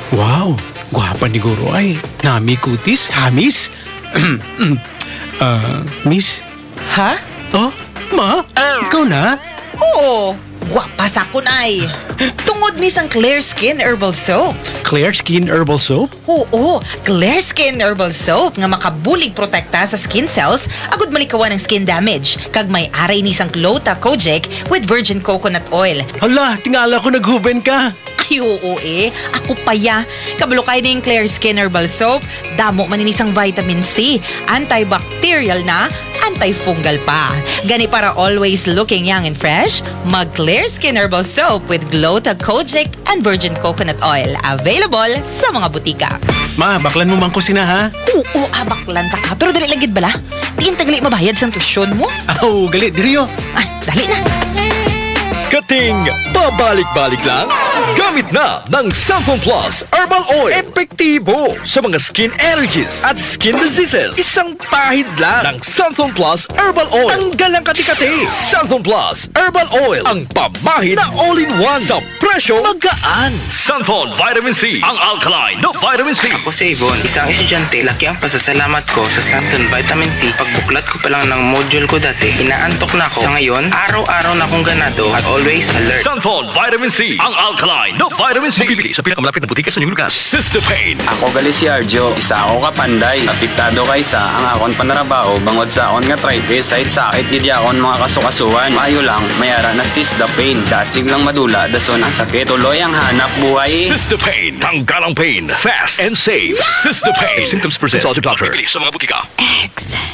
Wow, gwapa ni Guro ay. Nami kutis, hamis. Miss? Ha? Oh, ma? Ikaw na? Oo, gwapa sa kun ay. Tungod ni sang Clear Skin Herbal Soap. Clear Skin Herbal Soap? Oo, Clear Skin Herbal Soap nga makabulig protekta sa skin cells agud malikawan ng skin damage kag may aray ni sang Glota Kojic with virgin coconut oil. Hala, tingala ko naghuben ka. Ay, oo ako paya. Kabalo kay ning Clear Skin Herbal Soap, damo man ini sang vitamin C, antibacterial na, antifungal pa. Gani para always looking young and fresh, mag Clear Skin Herbal Soap with Glota Kojic and virgin coconut oil. Available sa mga butika. Ma, baklan mo man ko sina ha? Oo, abaklan ta ka. Pero dali lagid bala. Diin tagali mabayad sa tuition mo. Aw, gali, diriyo. Ay, dali na. Kating pabalik-balik lang? Gamit na ng Santhon Plus Herbal Oil. Epektibo sa mga skin allergies at skin diseases. Isang pahid lang ng Santhon Plus Herbal Oil. Ang galang kati-kati. Santhon Plus Herbal Oil. Ang pamahid na all-in-one sa presyo magaan. Santhon Vitamin C. Ang alkaline na vitamin C. Ako si Yvonne, isang estudyante. Laki ang pasasalamat ko sa Santon Vitamin C. Pagbuklat ko pa lang ng module ko dati, inaantok na ako. Sa ngayon, araw-araw na akong ganado at always alert. Santhon Vitamin C. Ang alkaline na vitamin C. Mabibili sa pinakamalapit na butika sa inyong lugar. Sistopain. Ako gali si Arjo, isa ako kapanday. Apektado kaysa ang akon panarabaho bangod sa akon nga arthritis side sakit gid akon mga kasukasuan. Maayo lang, mayara na Sistopain. Dasig lang madula, dason ang sakit. Tuloy ang hanap buhay. Sistopain. Tanggal ang pain. Fast and safe. Sistopain. Symptoms present. Consult your doctor. Mabibili sa mga butika. X.